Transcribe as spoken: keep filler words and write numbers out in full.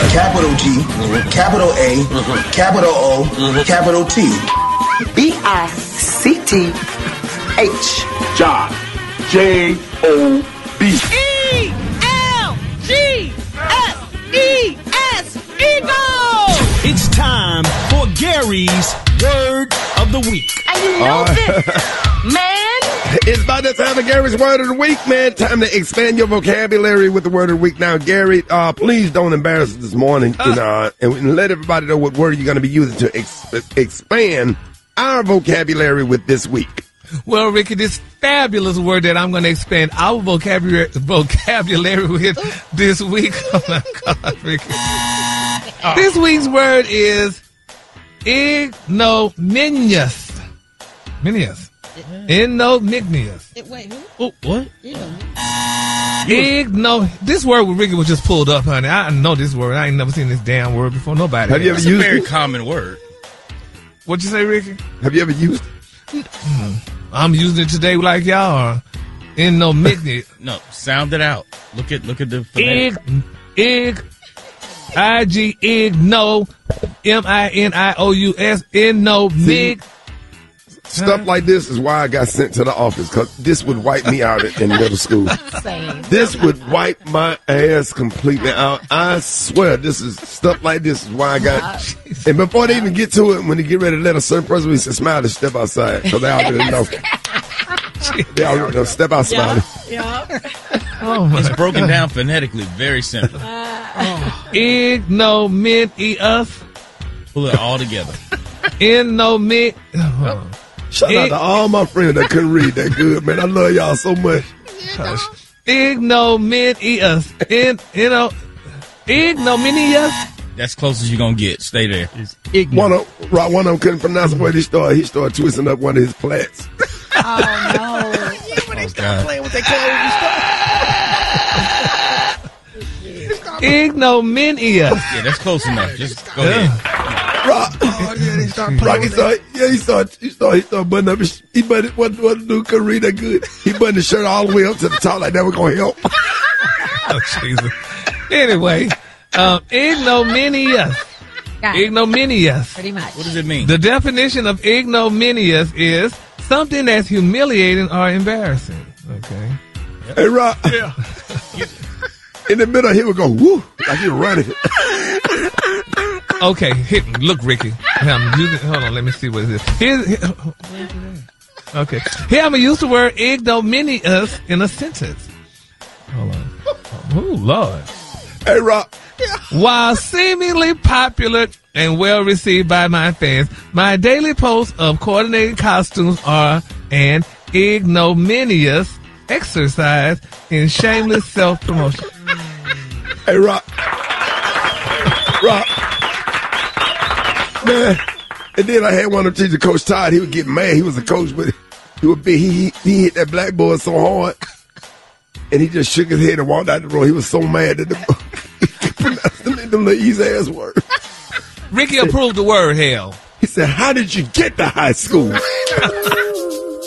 capital G, mm-hmm. capital A, mm-hmm. capital O, mm-hmm. capital T. B I C T H. John. J O B. E L G S E S. Eagle! It's time for Gary's Word of the Week. And you know Uh, this, man. It's about that time for Gary's Word of the Week, man. Time to expand your vocabulary with the Word of the Week. Now, Gary, uh, please don't embarrass us this morning, uh. and, uh, and let everybody know what word you're going to be using to ex- expand our vocabulary with this week. Well, Ricky, this fabulous word that I'm going to expand our vocabulary vocabulary with this week. Oh, my God, Ricky. Oh. This week's word is ignominious. Minious. Ignominious. Wait, who? Oh, what? Igno. This word with Ricky was just pulled up, honey. I know this word. I ain't never seen this damn word before. Nobody. Have you ever It's used a very it? common word. What'd you say, Ricky? Have you ever used it? I'm using it today like y'all are. Ignominious. No, sound it out. Look at look at the Ig, phonetic. ig, I G, igno, M I N I O U S, igno, mig. Stuff like this is why I got sent to the office, because this would wipe me out in, in middle school. Same. This would wipe my ass completely out. I swear, this is stuff like this is why I got. And before they even get to it, when they get ready to let a certain person, we say, "Smile to step outside," because they already know. They already know. Step out, Smiley. Yeah. Oh my It's broken down phonetically, very simple. ignominious, Pull it all together. ignomin. Oh. Shout out to all my friends that couldn't read that good, man. I love y'all so much. Ignominious, in you know, ignominious. That's close as you're gonna get. Stay there. One of right, one of them couldn't pronounce the word he started. He started twisting up one of his plaits. Oh, no. Yeah, when they Oh, start God. playing with their clothes and stuff. Ignominious. Yeah, that's close enough. Just go ahead. Rock, Oh, yeah, they start playing Rock, he with their... started, yeah, he started, he started, he started buttoning up his, he buttoned, what, what dude couldn't read that good. He buttoned his shirt all the way up to the top like that was gonna help. Oh, Jesus. Anyway, um, ignominious. Got it. Ignominious. Pretty much. What does it mean? The definition of ignominious is something that's humiliating or embarrassing. Okay. Hey, Rock. Yeah. In the middle, he would go, woo, like he was running. Okay. Hit, look, Ricky. I'm using, hold on. Let me see what it is. Here's, here, okay. Here I'm going to use the word ignominious in a sentence. Hold on. Oh, Lord. Hey, Rock. While seemingly popular and well received by my fans, my daily posts of coordinated costumes are an ignominious exercise in shameless self-promotion. Hey, Rock. Rock. Man. And then I had one of them teachers, Coach Todd. He would get mad. He was a coach, but he would be, he, he hit that blackboard so hard. And he just shook his head and walked out the room. He was so mad that the he pronounced them in them little easy ass words. Ricky approved the word, hell. He said, "How did you get to high school?"